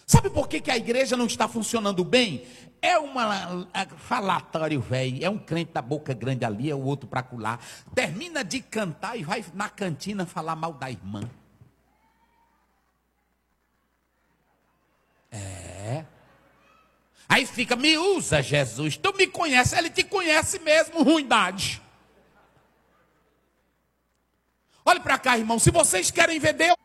Sabe por que a igreja não está funcionando bem? É falatório, velho. É um crente da boca grande ali, é o outro para colar. Termina de cantar e vai na cantina falar mal da irmã. Aí fica, me usa, Jesus. Tu me conhece, ele te conhece mesmo, ruindade. Olhe para cá, irmão. Se vocês querem ver Deus.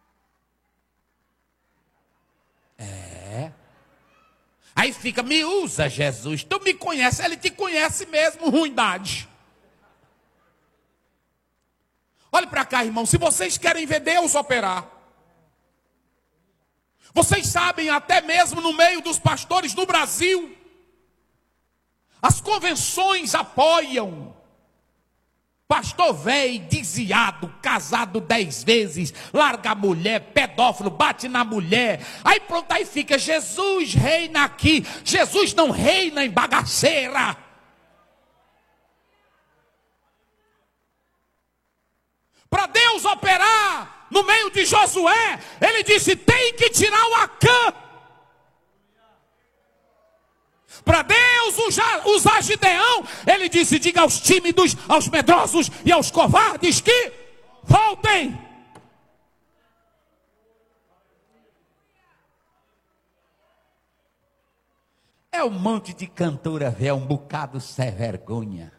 Aí fica, me usa, Jesus. Tu me conhece, ele te conhece mesmo, ruindade. Olhe para cá, irmão. Se vocês querem ver Deus operar. Vocês sabem, até mesmo no meio dos pastores no Brasil, as convenções apoiam. Pastor velho, desviado, casado 10 vezes, larga a mulher, pedófilo, bate na mulher. Aí pronto, aí fica, Jesus reina aqui. Jesus não reina em bagaceira. Para Deus operar no meio de Josué, ele disse, tem que tirar o Acã. Para Deus usar Gideão, ele disse, diga aos tímidos, aos medrosos e aos covardes que voltem. É um monte de cantora velha, um bocado sem vergonha.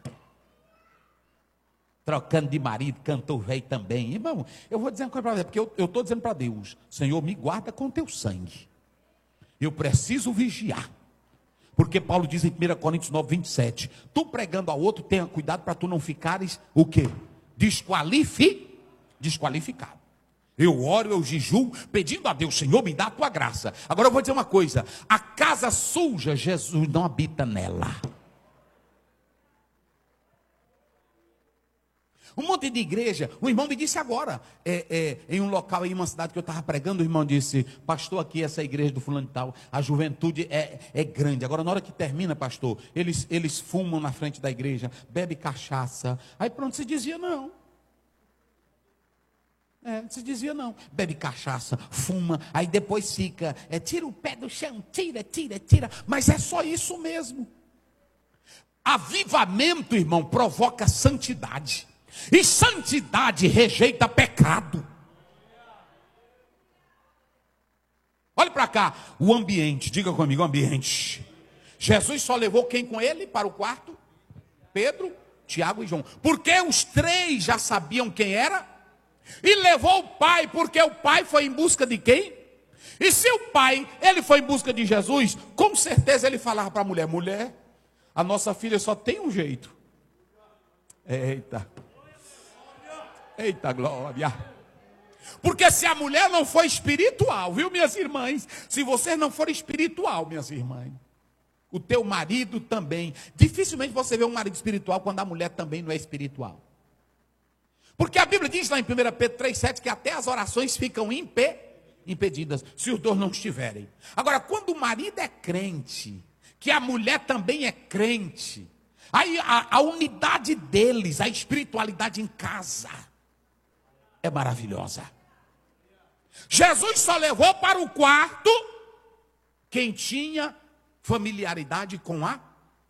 Trocando de marido, cantor velho também. Irmão, eu vou dizer uma coisa para você, porque eu estou dizendo para Deus, Senhor, me guarda com teu sangue. Eu preciso vigiar. Porque Paulo diz em 1 Coríntios 9, 27, tu pregando ao outro, tenha cuidado para tu não ficares, o quê? Desqualificado. Eu oro, eu jejuo, pedindo a Deus, Senhor, me dá a tua graça. Agora eu vou dizer uma coisa, a casa suja, Jesus não habita nela. Um monte de igreja, o irmão me disse agora, em um local, em uma cidade que eu estava pregando, o irmão disse, pastor, aqui essa igreja do fulano e tal, a juventude é grande. Agora na hora que termina, pastor, eles fumam na frente da igreja, bebe cachaça. Aí pronto, se dizia não. Se dizia não, bebe cachaça, fuma, aí depois fica, tira o pé do chão, tira, mas é só isso mesmo. Avivamento, irmão, provoca santidade. E santidade rejeita pecado. Olhe para cá, o ambiente, diga comigo, o ambiente. Jesus só levou quem com ele para o quarto? Pedro, Tiago e João. Porque os três já sabiam quem era. E levou o pai, porque o pai foi em busca de quem? E se o pai, ele foi em busca de Jesus, com certeza ele falava para a mulher, mulher, a nossa filha só tem um jeito. Eita glória. Porque se a mulher não for espiritual, viu minhas irmãs? Se você não for espiritual, minhas irmãs, o teu marido também. Dificilmente você vê um marido espiritual quando a mulher também não é espiritual. Porque a Bíblia diz lá em 1 Pedro 3,7 que até as orações ficam impedidas, se os dois não estiverem. Agora, quando o marido é crente, que a mulher também é crente, aí a unidade deles, a espiritualidade em casa, é maravilhosa. Jesus só levou para o quarto quem tinha familiaridade com a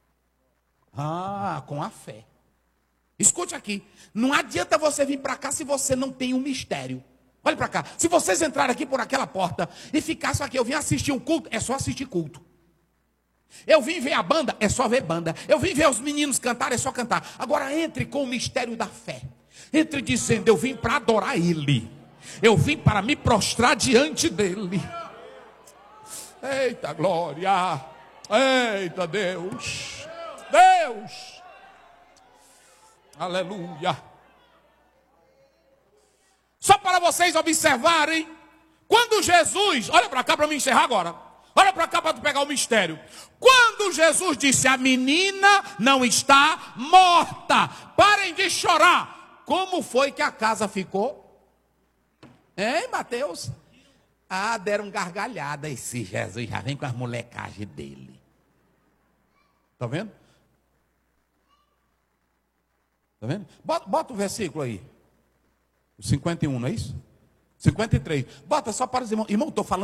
fé. Escute aqui, não adianta você vir para cá se você não tem um mistério. Olha para cá, se vocês entrarem aqui por aquela porta e ficar só aqui, eu vim assistir um culto, é só assistir culto. Eu vim ver a banda, é só ver banda. Eu vim ver os meninos cantar, é só cantar. Agora entre com o mistério da fé. Entre dizendo, eu vim para adorar Ele. Eu vim para me prostrar diante dEle. Eita glória. Eita Deus. Deus. Aleluia. Só para vocês observarem. Quando Jesus, olha para cá para me encerrar agora. Olha para cá para tu pegar o mistério. Quando Jesus disse, a menina não está morta. Parem de chorar. Como foi que a casa ficou? Hein, Mateus? Deram gargalhada. Esse Jesus já vem com as molecagens dele. Está vendo? Está vendo? Bota o versículo aí. O 51, não é isso? 53. Bota só para os irmãos. Irmão, estou falando.